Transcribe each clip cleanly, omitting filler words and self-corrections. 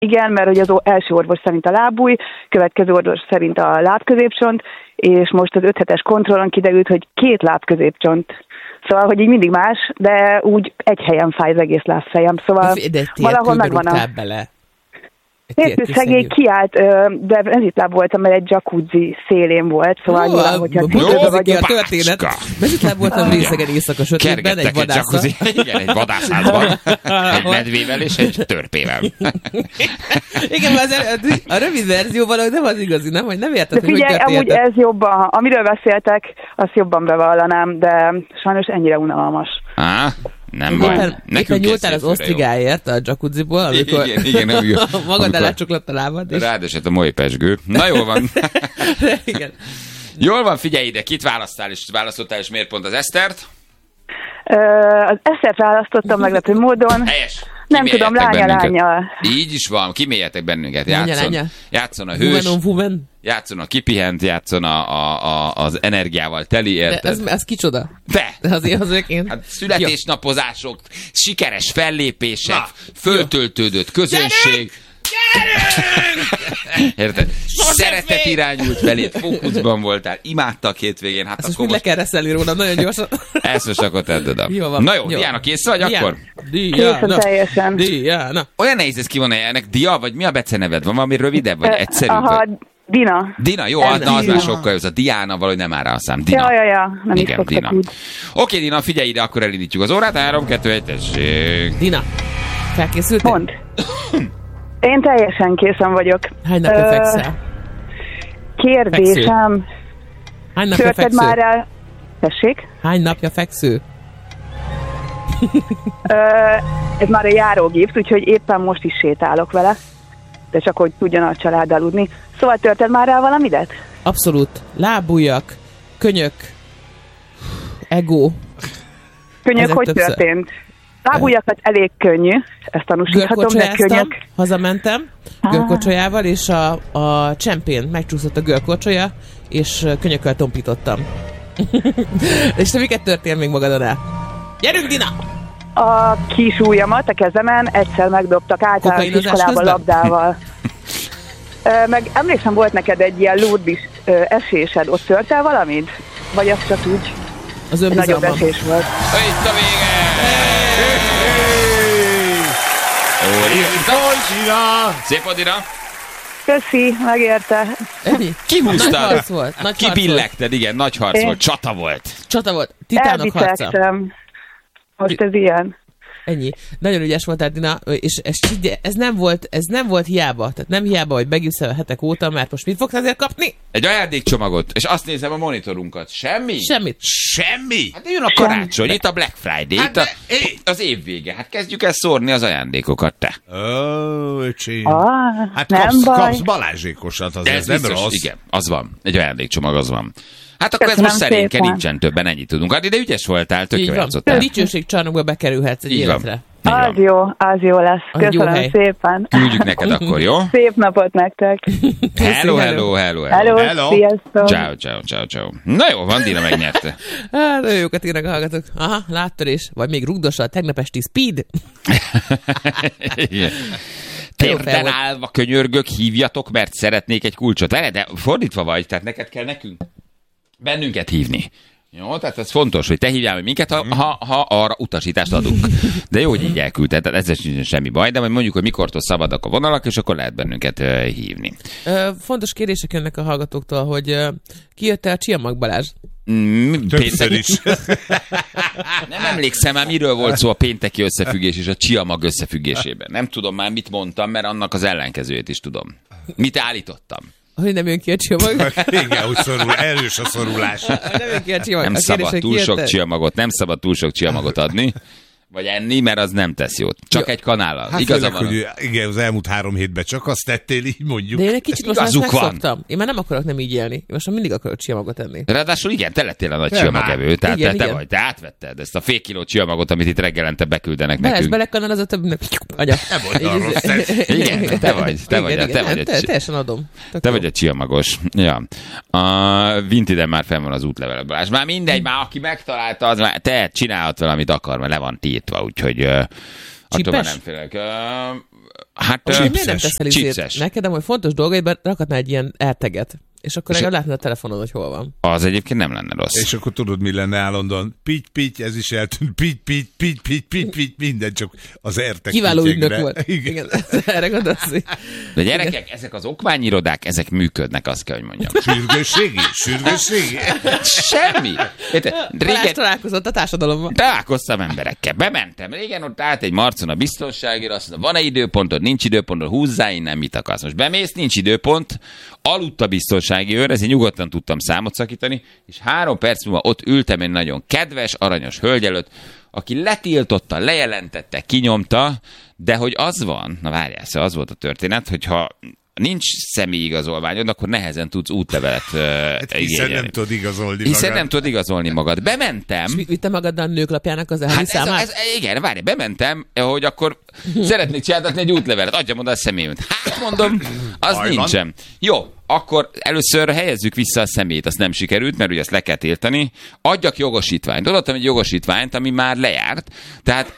Igen, mert hogy az első orvos szerint a lábúj, következő orvos szerint a lábközépcsont, és most az 5 hetes kontrollon kiderült, hogy 2 lábközépcsont. Szóval, hogy így mindig más, de úgy egy helyen fáj az egész lábfejem. Szóval valahol megvan a... bele. Értő szegély kiállt, de mezitláb voltam, mert egy jacuzzi szélén volt, szóval nyilván, hogyha cipőbe vagyok. A történet. Mezitláb voltam részegen éjszaka sötétben, egy vadászat. Igen, egy vadászházban, egy medvével és egy törpével. Igen, a rövid verzió valahogy nem az igazi, nem? Hogy nem érted, hogy figyelj, amúgy ez jobban, amiről beszéltek, azt jobban bevallanám, de sajnos ennyire unalmas. Nem baj. Éppen nyúltál az osztrigáért a jacuzziból, amikor igen, magad elácsuklott a lábad. Rád esett a moly pezsgő. Na jól van. Igen. Jól van, figyelj ide, kit választottál, és miért pont az Esztert? Az Esztert választottam meglepő módon. Helyes. Nem tudom, lánya. Így is van, kiméljetek bennünket. Játszon a hős, játszon a kipihent, játszon az energiával teli, érted? Ez kicsoda? Te! Hát születésnapozások, sikeres fellépések, föltöltődött közönség. Érted? Szeretet irányult feléd, fókuszban voltál, imádtak hétvégén. Hát ezt most le kell reszelni rólam, nagyon gyorsan. Ezt most akkor tedd oda. Na jó, Diana, kész vagy akkor? Készen teljesen. Diana. Olyan nehéz ez kivonni ennek, Dia, vagy mi a beceneved? Van valami rövidebb, vagy egyszerűbb? Aha, Dina. Dina, jó, az már sokkal jó, az a Diana valahogy nem áll rá a szám. Dina. Ja, nem igen, is Dina. Oké, Dina, figyelj ide, akkor elindítjuk az órát. 3, 2, 1, tessék. Dina, felkészültél? Mondd. Én teljesen készen vagyok. Hány napja fekszel? Kérdésem. Hány napja feksző? Már el... Tessék? Hány napja feksző? Ez már a járógép, úgyhogy éppen most is sétálok vele. De csak hogy tudjon a család aludni. Szóval történt már el valamidet? Abszolút. Lábujjak, könyök, ego. Könyök hogy többször történt? Lábujjakat elég könnyű, ezt tanúsíthatom, de könyök... Hazamentem görkocsolyával, és a csempén megcsúszott a görkocsolya, és könyökkel tompítottam. És te miket történt még magadon el? Gyerünk, Dina! A kis ujjamat a kezemen egyszer megdobtak általános iskolában labdával. Meg emlékszem, volt neked egy ilyen Lourdes esésed, ott tört el valamit? Vagy azt csak úgy? Az nagyobb esés volt. Itt a vége! Szép volt, Dina! Köszi, megérte. Kihúztad? Kibillegted, igen, nagy harc volt, csata volt. Titánok harca. Most ez ilyen. Ennyi. Nagyon ügyes voltál, Dina, és ez nem volt hiába. Tehát nem hiába, hogy megüszel hetek óta, mert most mit fogsz ezért kapni? Egy ajándékcsomagot, és azt nézem a monitorunkat. Semmit? Hát jön a karácsony, itt a Black Friday, hát itt az év vége. Hát kezdjük el szórni az ajándékokat, te. Öcsém. Hát kapsz Balázsékosat, azért nem rossz. Igen, az van. Egy ajándékcsomag, az van. Hát akkor köszönöm ez most szerénke, nincsen többen, ennyit tudunk adni, de ügyes voltál, tök jó játszottál. Dicsőségcsarnokba bekerülhetsz egy életre. Az jó lesz. Köszönöm szépen. Küldjük neked akkor, jó? Szép napot nektek. Hello. Sziasztok. Ciao. Na jó, van, Dina megnyerte. Hát, nagyon jókat írnak a hallgatók. Aha, láttörés, vagy még rugdossal, tegnap esti speed. Térden állva könyörgök, hívjatok, mert szeretnék egy kulcsot. De fordítva vagy, tehát neked kell nekünk bennünket hívni. Jó, tehát ez fontos, hogy te hívjál meg minket, ha arra utasítást adunk. De jó, hogy így elküldted, tehát ezzel sincs semmi baj, de majd mondjuk, hogy mikortól szabadok a vonalak, és akkor lehet bennünket hívni. Fontos kérdések jönnek a hallgatóktól, hogy kijött-e a Csiamag Balázs? Többször is. Nem emlékszem már, miről volt szó a pénteki összefüggés és a Csiamag összefüggésében. Nem tudom már, mit mondtam, mert annak az ellenkezőjét is tudom. Mit állítottam? Hogy nem jön ki a Csiamag. Igen, úgy szorul, erős a szorulás. Nem jön ki a Csiamag. Nem szabad túl sok Csiamagot, nem szabad túl sok Csiamagot adni, vagy enni, mert az nem tesz jót. Csak egy kanállal. Hát igazam van. Hogy igen, az elmúlt 3 hétben csak azt tettél, így mondjuk. De én egy kicsit most már megszoktam. Én már nem akarok nem így élni. Én most már mindig akarok Csiamagot enni. Ráadásul igen, te lettél a nagy Csiamagevő. Tehát igen, te vagy, te átvetted ezt a fél kiló Csiamagot, amit itt reggelente beküldenek nekünk. Belekanál az a több anya. Nem volt arra rossz. Igen, te vagy. Teljesen adom. Te vagy a Csiamagos. Ja. A Vintiden már fenn van az útleveled, Balázs. Már mindegy, már aki megtalálta, az már te csinálhat valamit akar, mert le van tiltva, úgyhogy attól már nem félek. Hát miért nem teszel izét chipses. neked, hogy fontos dolgaiban rakhatnál egy ilyen AirTag-et, és akkor legalább látnod a telefonod, hogy hol van. Az egyébként nem lenne rossz. És akkor tudod, mi lenne állandóan? Pitty, ez is eltűnt. Pitty, minden csak az AirTag. Kiváló ügynök volt. Igen. Erre gondolsz. De gyerekek, ezek az okmányirodák, ezek működnek, azt kell, hogy mondjam. Sürgősségi. Semmi. Balázs találkozott a társadalomban. Találkoztam emberekkel. Bementem. Régen ott állt egy marcon a biztonságért, azt mondta, van-e időpontod, nincs időpontod, húzzá innen, mit akarsz. Most bemész, nincs időpont, aludt a biztonsági őr, ezért nyugodtan tudtam számot szakítani, és 3 perc múlva ott ültem egy nagyon kedves, aranyos hölgy előtt, aki letiltotta, lejelentette, kinyomta, de hogy az van, na várjál, szóval az volt a történet, hogyha nincs személyigazolványod, akkor nehezen tudsz útlevelet Hiszen nem tudod igazolni Hiszen nem tudod igazolni magad. Bementem. És vitte magaddal a nőklapjának az elhavi számát? Igen, várj, bementem, hogy akkor szeretnék csináltatni egy útlevelet. Adjam oda a személyemet. Hát mondom, az nincsen. Jó, akkor először helyezzük vissza a személyt, azt nem sikerült, mert ugye azt le kell tiltani. Adjak jogosítványt. Adottam egy jogosítványt, ami már lejárt. Tehát...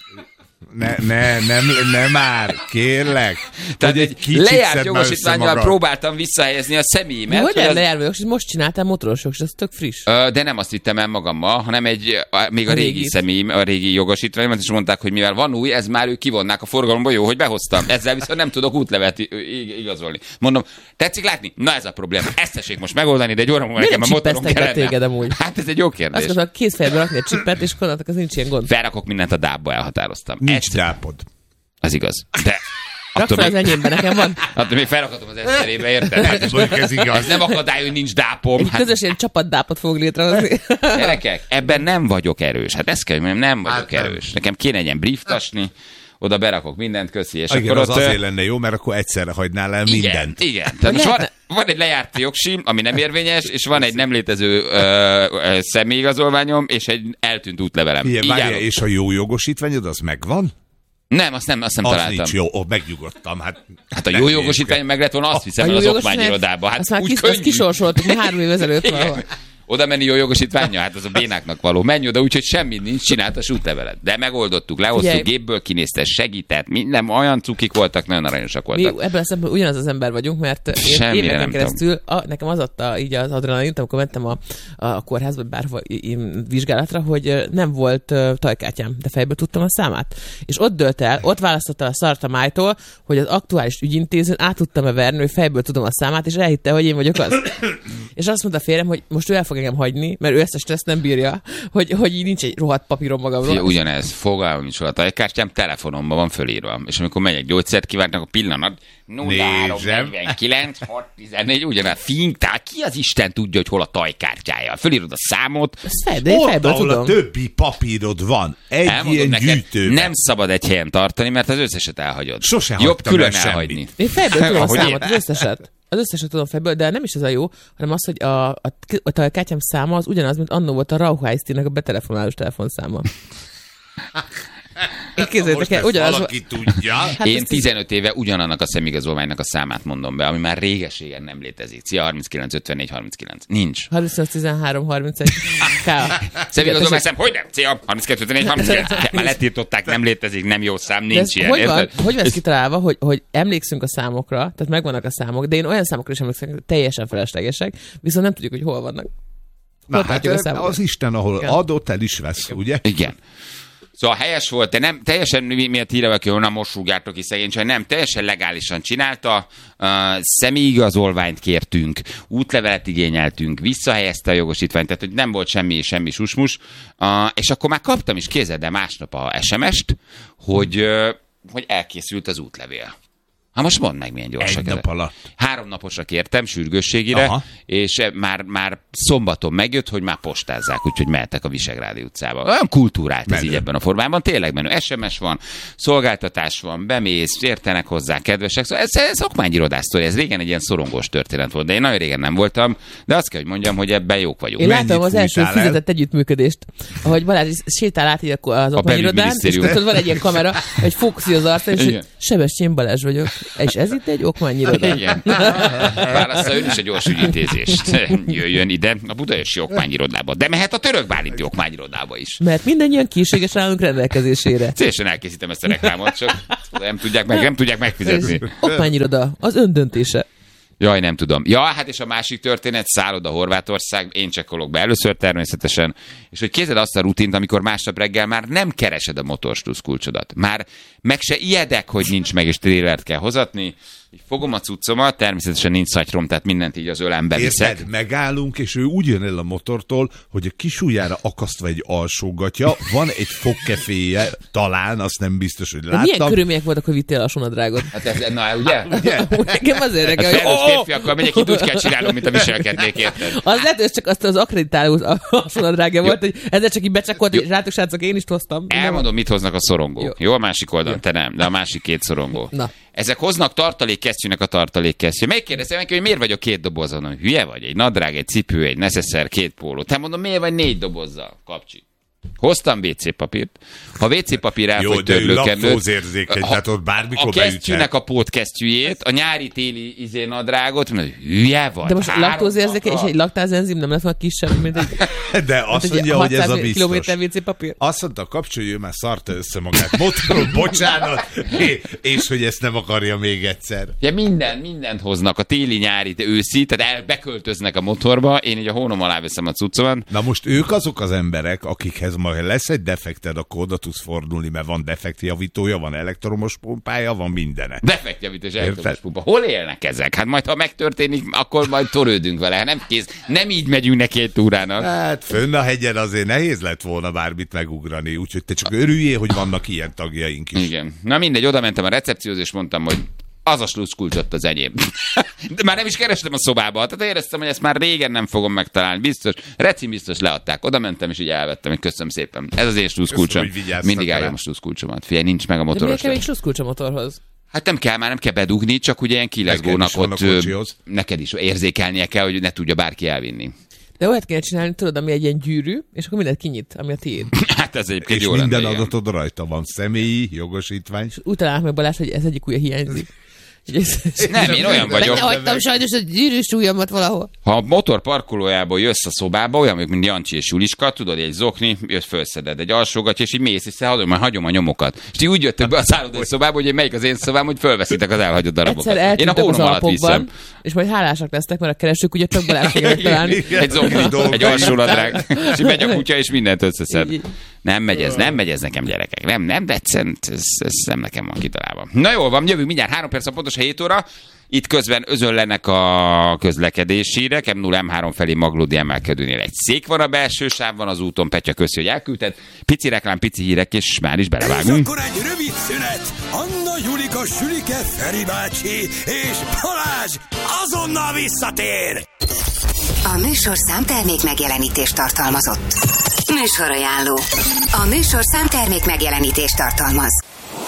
Nem már, kérlek. Tehát egy lejárt jogosítvánnyal próbáltam visszahelyezni a személyemet. Hogyan lejár jogosítvány? Most csináltál motoros jogosítványt, ez tök friss. De nem azt vittem el magammal, hanem még a régi személyem, a régi jogosítványomat, és mondták, hogy mivel van új, ez már ők kivonnák a forgalomba, jó, hogy behoztam. Ezzel viszont nem tudok útlevet igazolni. Mondom, tetszik látni? Na ez a probléma. Ezt tessék most megoldani, de egy óra múlva nekem a motorom kellene. Hát ez egy jó kérdés. Azt mondom, kézfejedbe rakni egy csippet, és konnatok, az nincs ilyen gond. Felrakok mindent a dábba, elhatároztam. Nincs dápod. Az igaz. De Rak fel az enyémben, nekem van. Attól még felrakhatom az eszterébe, érted? Ez igaz. Ez nem akadály, hogy nincs dápom. Egy közös ilyen csapatdápot fogok létrehozni. Gyerekek, ebben nem vagyok erős. Hát ezt kell, hogy nem vagyok erős. Nekem kéne egy ilyen brieftasni, oda berakok mindent, köszi. És igen, akkor az azért lenne jó, mert akkor egyszerre hagynál el mindent. Igen. Tehát most van egy lejárt jogsim, ami nem érvényes, és van egy nem létező személyigazolványom, és egy eltűnt útlevelem. Várja, és a jó jogosítványod, az megvan? Nem, azt nem találtam. Nincs jó, megnyugodtam. Hát a jó jogosítvány meg lett volna, azt viszem el az okmányirodába. Hát azt már kisorsoltuk, mi 3 év ezelőtt valahol. Oda menni jó jogosítványa? Hát az a bénáknak való. Menj oda, úgyhogy semmi nincs, csináltas útlevelet. De megoldottuk, lehoztuk, gépből kinézte, segített, minden, olyan cukik voltak, nagyon aranyosak voltak. Mi ebben a szempontból ugyanaz az ember vagyunk, mert éveken keresztül nekem az adta így az adrenalint, amikor mentem a kórházba, bárhova vizsgálatra, hogy nem volt tajkártyám, de fejből tudtam a számát. És ott dölt el, ott választotta a szart a májtól, hogy az aktuális ügyintézőn át tudtam-e verni, hogy fejből tudom a számát, és elhitte, hogy én vagyok az. És azt mondta férjem, hogy most ő el fog engem hagyni, mert ő ezt a stressz nem bírja, hogy így nincs egy rohadt papírom magamról. Fia, ugyanez, fogalmam nincs róla, a tajkártyám telefonomban van fölírva. És amikor megyek gyógyszert kívánnak, a pillanat 0349 614, ugyanez fintál, ki az Isten tudja, hogy hol a tajkártyája? Fölírod a számot. Ott, ahol a többi papírod van, egy ilyen gyűjtőben. Nem szabad egy helyen tartani, mert az összeset elhagyod. Sose jobb külön el elhagyni. Én fejből tudom a számot, az összeset. Az összeset tudom fejből, de nem is ez a jó, hanem az, hogy a kártyám száma az ugyanaz, mint annó volt a Rauhaisztinek a betelefonálós telefonszáma. Most ezt valaki tudja. Hát én 15 éve ugyanannak a személyigazolványnak a számát mondom be, ami már réges-régen nem létezik. Szia, 39, 54, 39. Nincs. 35, 13, 31. Személyigazolvány szám, hogy nem? Szia, 32, 54, 39. Már letiltották, nem létezik, nem jó szám, nincs ilyen. Hogy vesz kitalálva, hogy emlékszünk a számokra, tehát megvannak a számok, de én olyan számokra is emlékszem, hogy teljesen feleslegesek, viszont nem tudjuk, hogy hol vannak. Na, hát az Isten, ahol adott, el is vesz, ugye? Igen. Szóval helyes volt, de nem teljesen miért hírevek, hogy onnan most rúgjátok ki szegény csaj, nem, teljesen legálisan csinálta, személyigazolványt kértünk, útlevelet igényeltünk, visszahelyezte a jogosítványt, tehát hogy nem volt semmi susmus, és akkor már kaptam is kézzel másnap a SMS-t, hogy elkészült az útlevél. Ha most mondd meg, milyen gyorsak. Egy nap alatt. 3 naposra kértem sürgősségire, aha, és már szombaton megjött, hogy már postázzák, úgyhogy mehetek a Visegrádi utcába. Olyan kultúrált ez így ebben a formában, tényleg menő. SMS van, szolgáltatás van, bemész, értenek hozzá, kedvesek. Szóval ez okmányirodás sztori, ez régen egy ilyen szorongós történet volt, de én nagyon régen nem voltam, de azt kell, hogy mondjam, hogy ebben jók vagyunk. Én látom az első fizetett együttműködést, ahogy Balázs sétál át az okmányirodán, és tudod, van egy ilyen kamera, egy fókuszír az arcán, és Sebestyén Balázs vagyok. És ez itt egy okmányiroda. Igen. Válassza ön is egy gyors ügyintézést. Jöjjön ide a Budaörsi okmányirodába. De mehet a török bálinti okmányirodába is. Mert mindannyian készséges állunk rendelkezésére. Szívesen elkészítem ezt a reklámot, csak nem tudják megfizetni. Okmányiroda, az ön döntése. Jaj, nem tudom. Ja, hát és a másik történet, szálloda Horvátország, én csekkolok be először természetesen, és hogy kézed azt a rutint, amikor másnap reggel már nem keresed a motorslusz kulcsodat. Már meg se ijedek, hogy nincs meg, és trélert kell hozatni. Így fogom a cuccomat, természetesen nincs szatyrom, tehát mindent így az ölembe viszek. Érted, megállunk, és ő úgy jön el a motortól, hogy a kis ujjára akasztva egy alsógatja, van egy fogkeféje, talán, azt nem biztos, hogy láttam. Milyen körülmények voltak, hogy vittél a sonadrágot? Hát ez, na ugye? Nekem azért reggel, hogy felnőtt férfiakkal megyek, itt úgy kell csinálnom, mint a viselkednék, érted? Az lehet, hogy csak azt az akkreditáló a sonadrágja volt, hogy ezzel csak így becsekkolt, hogy rátok srácok, én is hoztam. Elmondom, mit hoznak a szorongók. Jó, a másik oldalon, te nem, de a másik két szorongó. Na. Ezek hoznak tartalékkesztyűnek a tartalékkesztyű. Megkérdeztem neki, hogy miért vagyok 2 dobozon. Hülye vagy? Egy nadrág, egy cipő, egy necesszer, 2 póló. Te mondom, miért vagy 4 dobozzal, kapcsi? Hoztam WC papírt. Ha WC papír elfogy törlőkendőt... Jó, laktózérzékeny, tehát ott bármikor beüthet. A kesztyűnek a pótkesztyűjét, a nyári-téli nadrágot, hülye vagy? De most laktózérzékeny és egy laktázenzim nem lesz már kisebb, mint egy... De azt mondja, hogy ez a biztos. WC papír. Azt mondta, kapcsolja, már szarta össze magát motoron, bocsánat, és hogy ezt nem akarja még egyszer. Ja, mindent hoznak, a téli, nyári, őszi, tehát beköltöznek a motorba, én így a hónom alá veszem a cuccomat. Na most ők azok az emberek, akikhez majd lesz egy defekted, akkor oda tudsz fordulni, mert van defektjavítója, van elektromos pumpája, van mindene. Defektjavító és elektromos pumpa. Hol élnek ezek? Hát majd, ha megtörténik, akkor majd törődünk vele. Nem kész. Nem így megyünk neki egy túrának. Hát fönn a hegyen azért nehéz lett volna bármit megugrani, úgyhogy te csak örüljél, hogy vannak ilyen tagjaink is. Igen. Na mindegy, oda mentem a recepcióhoz, és mondtam, hogy az a sluszkulcsot az enyém. De már nem is kerestem a szobába, tehát éreztem, hogy ezt már régen nem fogom megtalálni. Biztos, biztos leadták. Oda mentem, és így elvettem, hogy köszönöm szépen. Ez az én sluszkulcsom. Mindig álljon a sluszkulcsomat. Figyelj, nincs meg a motoros. De miért kell még sluszkulcs a motorhoz? Hát nem kell bedugni, csak ugye ilyen kilezgónak ott neked is érzékelnie kell, hogy ne tudja bárki elvinni. De olyat kell csinálni, tudod, ami egy ilyen gyűrű, és akkor mindent kinyit, ami a tiéd. Hát ez egyébként jó lenne. És minden adatod rajta van, személyi, jogosítvány. És úgy találnak meg, Balázs, hogy ez egyik ujja hiányzik. Nem, én olyan vagyok. Benne hagytam sajnos a gyűrűs ujjamat valahol. Ha a motor parkolójából jössz a szobába, olyan, mint Jancsi és Juliska, tudod, egy zokni, jössz, fölszeded egy alsógatja, és így mész, és hagyom a nyomokat. És így úgy jöttök be a szállodai szobába, hogy melyik az én szobám, hogy fölveszitek az elhagyott darabokat. Én a hónom alatt viszem. És majd hálásak lesznek, mert a keresők ugye több Balázs fogják találni. Egy zokni, egy alsóladrág, és megy a kutya, és mindent összeszed. Nem megy ez nekem, gyerekek. Nem decent, ez nem nekem van kitalálva. Na jól van, jövünk mindjárt 3 perc, pontosan 7 óra. Itt közben özönlenek a közlekedési hírek, M0-M3 felé Maglódi emelkedőnél egy szék van a belső sávban az úton, Petya, köszi, hogy elküldted. Pici reklám, pici hírek, és már is belevágunk. És akkor egy rövid szünet. Anna, Julika, Sülike, Feri bácsi és Balázs azonnal visszatér. A műsor számtermék megjelenítést tartalmazott. Műsorajánló. A műsor számtermék megjelenítést tartalmaz.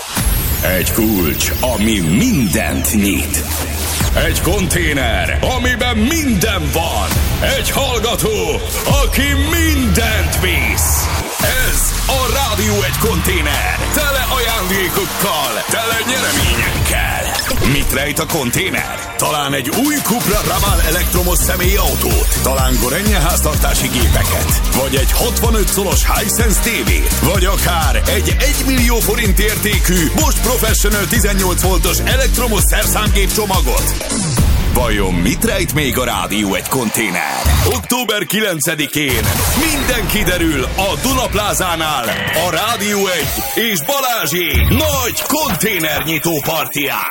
Egy kulcs, ami mindent nyit. Egy konténer, amiben minden van. Egy hallgató, aki mindent visz. Ez a Rádió Egy konténer. Tele ajándékokkal, tele nyereményekkel. Mit rejt a konténer? Talán egy új Cupra Raval elektromos személyautót, talán Gorenje háztartási gépeket, vagy egy 65 szolos Hisense TV, vagy akár egy 1 millió forint értékű Bosch Professional 18 voltos elektromos szerszámgép csomagot. Vajon mit rejt még a Rádió Egy konténer? Október 9-én minden kiderül a Duna Plázánál a Rádió Egy és Balázsi nagy konténernyitó partiján.